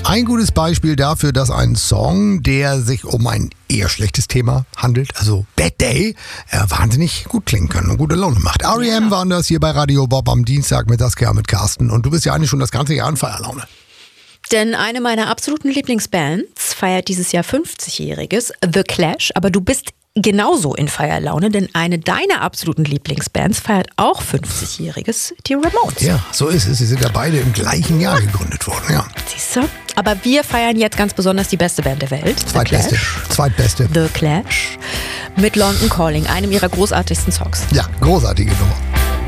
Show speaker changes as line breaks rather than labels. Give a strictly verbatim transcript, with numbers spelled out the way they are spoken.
Ein gutes Beispiel dafür, dass ein Song, der sich um ein eher schlechtes Thema handelt, also Bad Day, äh, wahnsinnig gut klingen kann und gute Laune macht. R E M ja. waren das hier bei Radio Bob am Dienstag mit Saskia mit Carsten. Und du bist ja eigentlich schon das ganze Jahr in Feierlaune.
Denn eine meiner absoluten Lieblingsbands feiert dieses Jahr fünfzigjähriges, The Clash. Aber du bist genauso in Feierlaune, denn eine deiner absoluten Lieblingsbands feiert auch fünfzigjähriges, die Ramones.
Ja, so ist es. Sie sind ja beide im gleichen Jahr gegründet worden, ja.
Siehst du? Aber wir feiern jetzt ganz besonders die beste Band der Welt.
Zweitbeste. Zweitbeste.
The Clash. Mit London Calling, einem ihrer großartigsten Songs.
Ja, großartige Nummer.